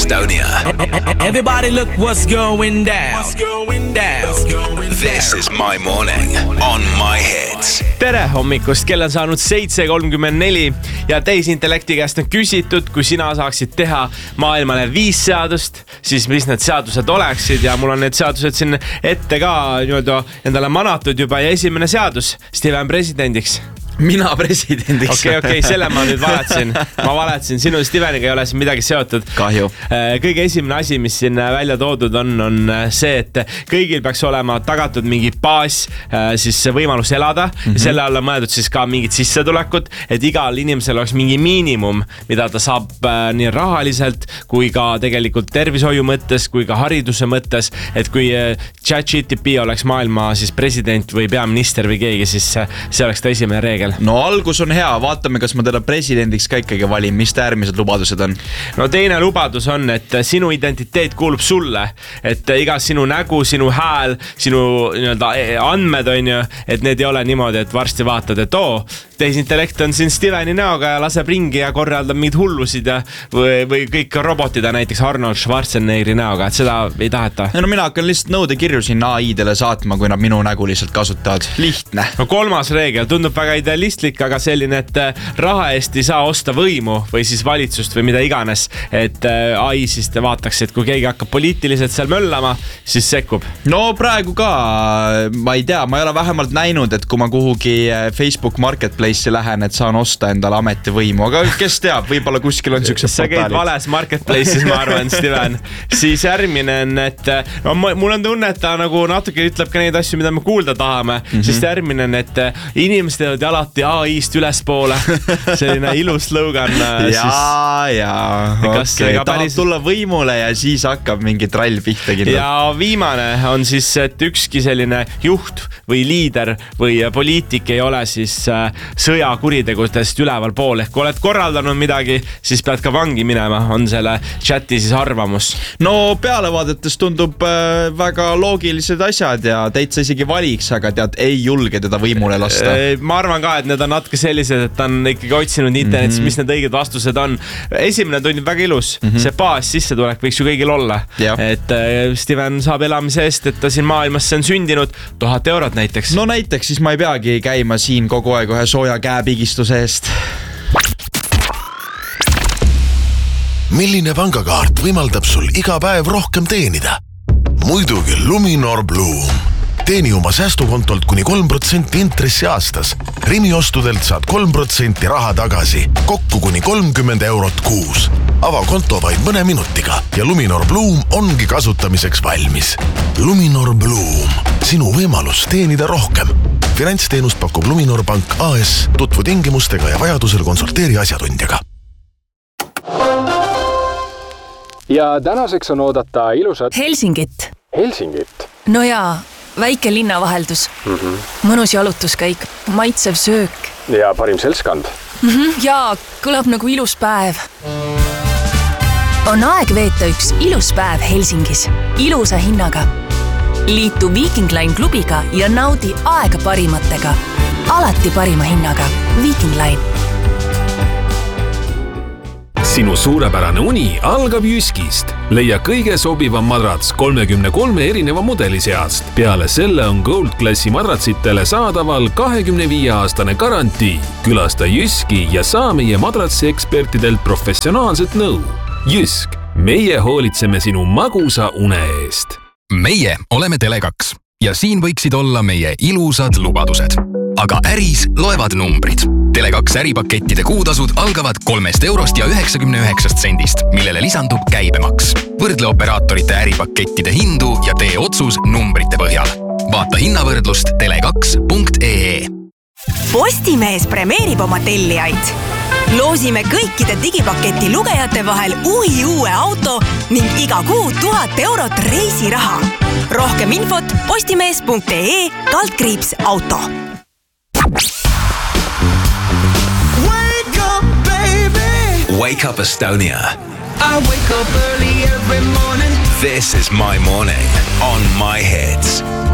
Estonia. Everybody look what's going down. This is my morning on my hits. Tere hommikust, kell on saanud 7:34 ja tehisintellekti käest on küsitud, kui sina saaksid teha maailmale 5 seadust, siis mis need seadused oleksid ja mul on need seadused siin ette ka endale manatud juba ja esimene seadus, Steven presidendiks. Mina presidendiks. Okei, selle ma nüüd valetasin. Ma valetasin, sinu Steveniga ei ole siin midagi seotud. Kahju. Kõige esimene asi, mis siin välja toodud on see, et kõigil peaks olema tagatud mingi baas, siis võimalus elada ja selle alla mõeldud siis ka mingid sissetulekut, et igal inimesel oleks mingi miinimum, mida ta saab nii rahaliselt kui ka tegelikult tervishoiu mõttes kui ka hariduse mõttes, et kui ChatGPT oleks maailma siis president või peaminister või keegi, siis see oleks ta esimene reegel. No algus on hea, vaatame, kas ma teda presidendiks ka ikkagi valin, mis ta järgmised lubadused on? No teine lubadus on, et sinu identiteet kuulub sulle, et iga sinu nägu, sinu hääl, sinu andmed on ju, et need ei ole niimoodi, et varsti vaatad, et tehisintellekt on siin Steveni näoga ja laseb ringi ja korraldab mingid hullusid ja, või kõik robotid ja näiteks Arnold Schwarzeneggeri näoga, et seda ei taheta. No mina hakkan lihtsalt nõudekirju siin AI-dele saatma, kui nad minu nägu lihtsalt kasutavad. Lihtne. No kolmas reegel tundub väga idealistlik, aga selline, et raha eest ei saa osta võimu või siis valitsust või mida iganes, et AI siis te vaataks, et kui keegi hakkab poliitiliselt seal möllama, siis sekkub. No praegu ka, ma ei tea, ma ei ole vähemalt näinud, et kui ma kuhugi Facebook Marketplace'i lähen, et saan osta endale ametivõimu, aga kes teab, võib-olla kuskil on siuksed sa käid vales Marketplace'is, ma arvan, Steven. Siis järgmine on, et mul on tunne, et ta nagu natuke ütleb ka neid asju, mida me kuulda tahame, siis järgmine on, et inimesed teevad alati AI-st ülespoole. Selline ilus slogan. Tahab tulla võimule ja siis hakkab mingi trall pihta kindlalt. Ja viimane on siis, et ükski selline juht või liider või poliitik ei ole siis sõjakuritegudest üleval pool. Ehk kui oled korraldanud midagi, siis pead ka vangi minema, on selle chati siis arvamus. No pealevaadates tundub väga loogilised asjad ja täitsa isegi valiks, aga tead, ei julge teda võimule lasta. Ma arvan ka, et need on natuke sellised, et ta on ikkagi otsinud internetis, mis need õiged vastused on. Esimene tundib väga ilus. See baas sissetulek võiks ju kõigil olla. Et Steven saab elamise eest, et ta siin maailmasse on sündinud 1000 eurot näiteks. No näiteks, siis ma ei peagi käima siin kogu aeg ühe sooja käepigistuse eest. Milline pangakaart võimaldab sul iga päev rohkem teenida? Muidugi Luminor Bloom. Teeni oma säästukontolt kuni 3% intressi aastas. Rimi ostudelt saad 3% raha tagasi, kokku kuni 30 eurot kuus. Ava konto vaid mõne minutiga ja Luminor Bloom ongi kasutamiseks valmis. Luminor Bloom. Sinu võimalus teenida rohkem. Finantsteenust pakub Luminor Pank AS. Tutvu tingimustega ja vajadusel konsulteeri asjatundjaga. Ja tänaseks on oodata ilusat Helsingit. Helsingit? No jaa, väike linnavaheldus. Mõnus jalutuskäik, maitsev söök. Ja parim seltskond. Jaa, kõlab nagu ilus päev. On aeg veeta üks ilus päev Helsingis. Ilusa hinnaga. Liitu Viking Line klubiga ja naudi aega parimatega. Alati parima hinnaga. Viking Line. Sinu suurepärane uni algab Jyskist. Leia kõige sobivam madrats 33 erineva mudeli seast. Peale selle on Gold Classi madratsitele saadaval 25-aastane garantii. Külasta Jyski ja saa meie madratsi ekspertidelt professionaalset nõu. Jysk, meie hoolitseme sinu magusa une eest. Meie oleme Tele2 ja siin võiksid olla meie ilusad lubadused. Aga äris loevad numbrid. Tele2 äripakettide kuutasud algavad 3 eurost ja 99 sendist, millele lisandub käibemaks. Võrdle operaatorite äripakettide hindu ja tee otsus numbrite põhjal. Vaata hinnavõrdlust tele2.ee. Postimees premeerib oma tellijaid. Loosime kõikide digipaketi lugejate vahel uue auto ning iga kuu 1000 eurot reisiraha. Rohkem infot postimees.ee/auto. Wake up Estonia. I wake up early every morning. This is my morning on my hits.